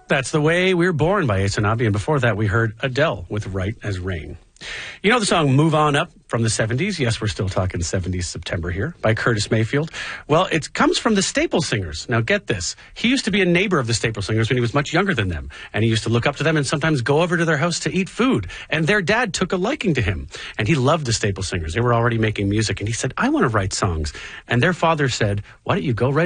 That's The Way We Were Born by Asanabi. And before that, we heard Adele with Right as Rain. You know the song Move On Up from the 70s? Yes, we're still talking 70s September here, by Curtis Mayfield. Well, it comes from the Staple Singers. Now get this. He used to be a neighbor of the Staple Singers when he was much younger than them. And he used to look up to them and sometimes go over to their house to eat food. And their dad took a liking to him. And he loved the Staple Singers. They were already making music. And he said, I want to write songs. And their father said, why don't you go write